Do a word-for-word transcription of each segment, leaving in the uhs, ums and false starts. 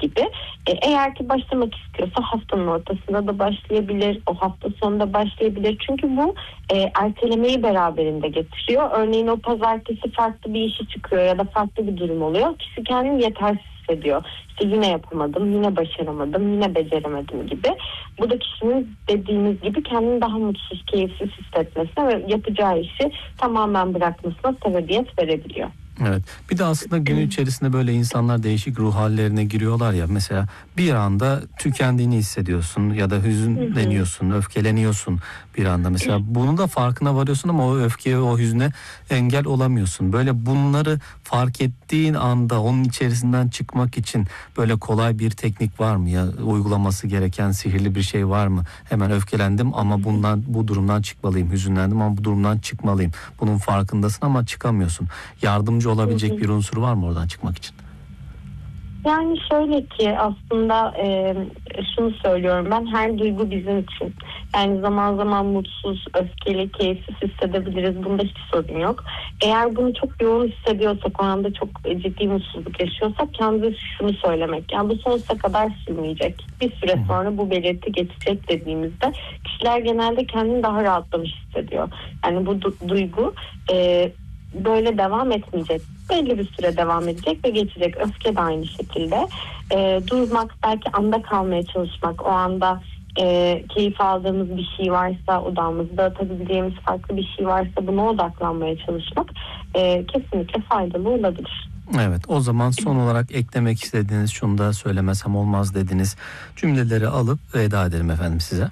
gibi. E, eğer ki başlamak istiyorsa haftanın ortasında da başlayabilir, o hafta sonunda başlayabilir. Çünkü bu e, ertelemeyi beraberinde getiriyor. Örneğin o pazartesi farklı bir işi çıkıyor ya da farklı bir durum oluyor. Kişi kendini yetersiz hissediyor. İşte yine yapamadım, yine başaramadım, yine beceremedim gibi. Bu da kişinin dediğiniz gibi kendini daha mutsuz, keyifsiz hissetmesine ve yapacağı işi tamamen bırakmasına sebebiyet verebiliyor. Evet. Bir de aslında gün içerisinde böyle insanlar değişik ruh hallerine giriyorlar ya. Mesela bir anda tükendiğini hissediyorsun ya da hüzünleniyorsun, öfkeleniyorsun bir anda. Mesela bunun da farkına varıyorsun ama o öfkeye, o hüzne engel olamıyorsun. Böyle bunları fark ettiğin anda onun içerisinden çıkmak için böyle kolay bir teknik var mı ya? Uygulaması gereken sihirli bir şey var mı? Hemen öfkelendim ama bundan bu durumdan çıkmalıyım. Hüzünlendim ama bu durumdan çıkmalıyım. Bunun farkındasın ama çıkamıyorsun. Yardımcı olabilecek bir unsur var mı oradan çıkmak için? Yani şöyle ki aslında e, şunu söylüyorum ben, her duygu bizim için. Yani zaman zaman mutsuz, öfkeli, keyifsiz hissedebiliriz. Bunda hiç sorun yok. Eğer bunu çok yoğun hissediyorsak, o anda çok ciddi mutsuzluk yaşıyorsak kendimize şunu söylemek. Yani bu sonsuza kadar sürmeyecek. Bir süre sonra bu belirti geçecek dediğimizde kişiler genelde kendini daha rahatlamış hissediyor. Yani bu du- duygu e, böyle devam etmeyecek. Belli bir süre devam edecek ve geçecek. Öfke de aynı şekilde. E, durmak, belki anda kalmaya çalışmak, o anda e, keyif aldığımız bir şey varsa, odamızda atabileceğimiz farklı bir şey varsa buna odaklanmaya çalışmak e, kesinlikle faydalı olabilir. Evet, o zaman son olarak eklemek istediğiniz, şunu da söylemesem olmaz dediğiniz cümleleri alıp veda edelim efendim size.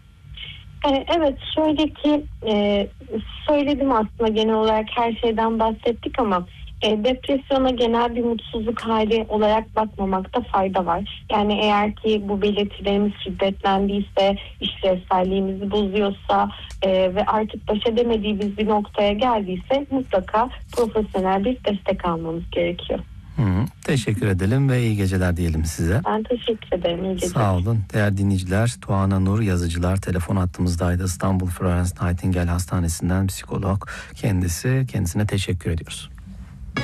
Evet, şöyle ki e, söyledim aslında, genel olarak her şeyden bahsettik ama e, depresyona genel bir mutsuzluk hali olarak bakmamakta fayda var. Yani eğer ki bu belirtilerimiz şiddetlendiyse, işlevselliğimizi bozuyorsa e, ve artık baş edemediğimiz bir noktaya geldiyse mutlaka profesyonel bir destek almamız gerekiyor. Hı, teşekkür edelim ve iyi geceler diyelim size. Ben teşekkür ederim. İyi geceler. Sağ olun. Değerli dinleyiciler, Tuana Nur Yazıcılar telefon hattımızdaydı. İstanbul Florence Nightingale Hastanesi'nden psikolog kendisi. Kendisine teşekkür ediyoruz.